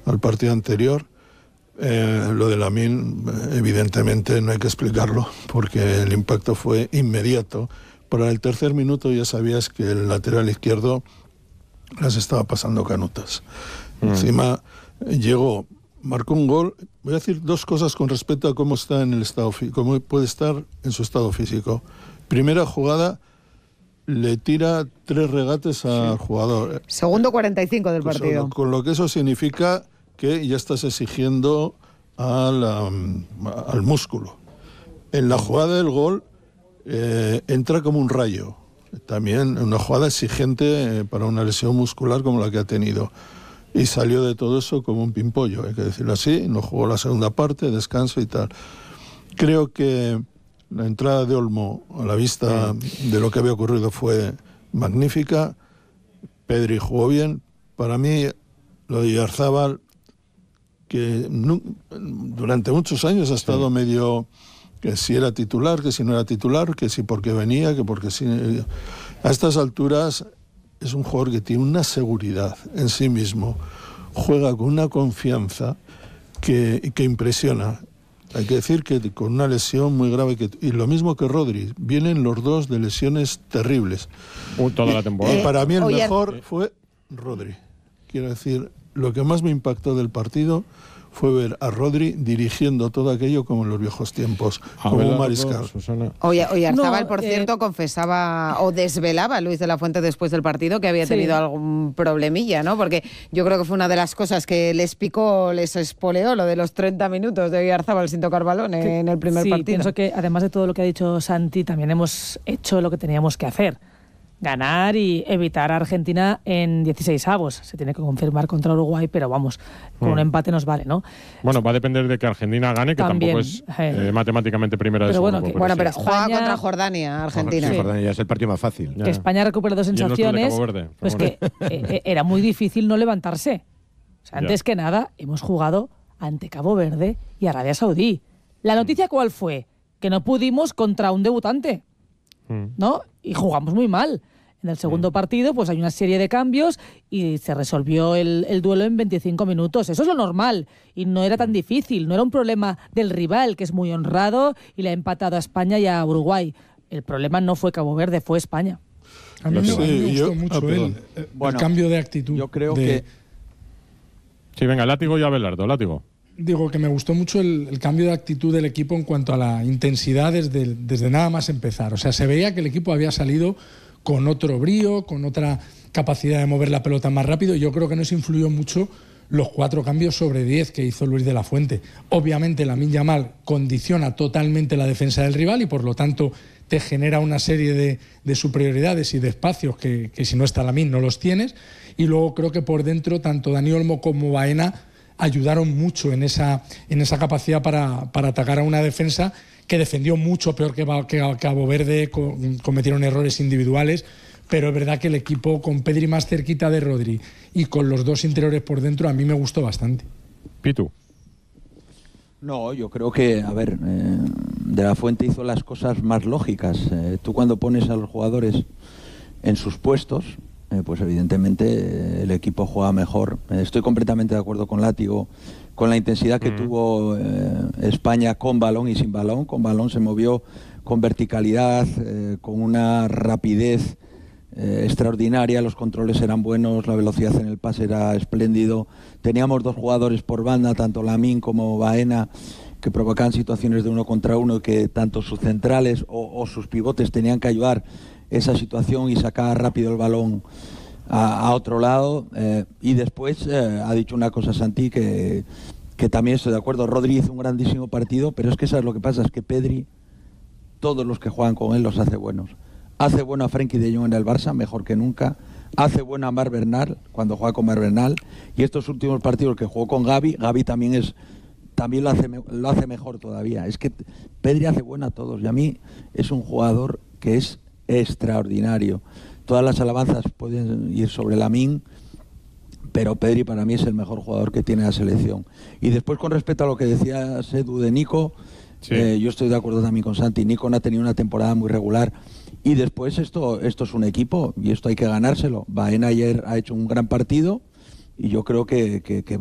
al partido anterior. Lo de Lamine, evidentemente no hay que explicarlo, porque el impacto fue inmediato. Para el tercer minuto ya sabías que el lateral izquierdo las estaba pasando canutas. Encima llegó, marcó un gol. Voy a decir dos cosas con respecto a cómo está en el estado, cómo puede estar en su estado físico. Primera jugada, le tira 3 regates al jugador. Segundo 45 del partido. Con lo que eso significa que ya estás exigiendo al músculo. En la jugada del gol entra como un rayo. También una jugada exigente para una lesión muscular como la que ha tenido. Y salió de todo eso como un pimpollo, hay que decirlo así. No jugó la segunda parte, descanso y tal. Creo que la entrada de Olmo, a la vista de lo que había ocurrido, fue magnífica. Pedri jugó bien. Para mí, lo de Oyarzábal, que durante muchos años ha estado medio, que si era titular, que si no era titular, que si porque venía, que porque si... A estas alturas es un jugador que tiene una seguridad en sí mismo, juega con una confianza que impresiona. Hay que decir que con una lesión muy grave, y lo mismo que Rodri, vienen los dos de lesiones terribles. Toda la temporada. Y para mí el mejor fue Rodri. Quiero decir, lo que más me impactó del partido fue ver a Rodri dirigiendo todo aquello como en los viejos tiempos, como un mariscal. Oyarzábal, por cierto, confesaba o desvelaba a Luis de la Fuente después del partido que había tenido algún problemilla, ¿no? Porque yo creo que fue una de las cosas que les picó, les espoleó lo de los 30 minutos de Oyarzábal sin tocar balón en el primer partido. Pienso que además de todo lo que ha dicho Santi, también hemos hecho lo que teníamos que hacer. Ganar y evitar a Argentina en 16avos. Se tiene que confirmar contra Uruguay, pero vamos, con un empate nos vale, ¿no? Bueno, va a depender de que Argentina gane, que también, tampoco es matemáticamente primera de su grupo. Pero juega contra Jordania, Argentina. Sí, Jordania ya es el partido más fácil. Que España ha recuperado sensaciones, pues que era muy difícil no levantarse. O sea, antes que nada, hemos jugado ante Cabo Verde y Arabia Saudí. ¿La noticia cuál fue? Que no pudimos contra un debutante, ¿no? Y jugamos muy mal. En el segundo partido, pues hay una serie de cambios y se resolvió el duelo en 25 minutos. Eso es lo normal y no era tan difícil. No era un problema del rival, que es muy honrado y le ha empatado a España y a Uruguay. El problema no fue Cabo Verde, fue España. A mí me gustó mucho el cambio de actitud. Yo creo que... Sí, venga, látigo y Abelardo, látigo. Digo que me gustó mucho el cambio de actitud del equipo en cuanto a la intensidad desde nada más empezar. O sea, se veía que el equipo había salido con otro brío, con otra capacidad de mover la pelota más rápido. Yo creo que nos influyó mucho los 4 cambios sobre 10 que hizo Luis de la Fuente. Obviamente Lamine Yamal condiciona totalmente la defensa del rival y por lo tanto te genera una serie de superioridades y de espacios que si no está Lamine no los tienes. Y luego creo que por dentro tanto Dani Olmo como Baena ayudaron mucho en esa capacidad para atacar a una defensa que defendió mucho peor que Cabo Verde, cometieron errores individuales, pero es verdad que el equipo con Pedri más cerquita de Rodri y con los dos interiores por dentro a mí me gustó bastante. Pitu. No, yo creo que, a ver, De la Fuente hizo las cosas más lógicas. Tú cuando pones a los jugadores en sus puestos, pues evidentemente el equipo juega mejor. Estoy completamente de acuerdo con Látigo, con la intensidad que tuvo España con balón y sin balón. Con balón se movió con verticalidad, con una rapidez extraordinaria, los controles eran buenos, la velocidad en el pase era espléndido. Teníamos 2 jugadores por banda, tanto Lamine como Baena, que provocaban situaciones de 1 contra 1, que tanto sus centrales o sus pivotes tenían que ayudar esa situación y sacar rápido el balón a otro lado. Y después ha dicho una cosa Santi que también estoy de acuerdo. Rodri hizo un grandísimo partido, pero es que ¿sabes lo que pasa? Es que Pedri, todos los que juegan con él los hace buenos. Hace bueno a Frenkie de Jong en el Barça, mejor que nunca. Hace bueno a Marc Bernal cuando juega con Marc Bernal. Y estos últimos partidos que jugó con Gavi también lo hace mejor todavía. Es que Pedri hace bueno a todos y a mí es un jugador que es extraordinario. Todas las alabanzas pueden ir sobre Lamine, pero Pedri para mí es el mejor jugador que tiene la selección. Y después, con respecto a lo que decía Sedu de Nico, yo estoy de acuerdo también con Santi. Nico no ha tenido una temporada muy regular y después esto es un equipo y esto hay que ganárselo. Baena ayer ha hecho un gran partido y yo creo que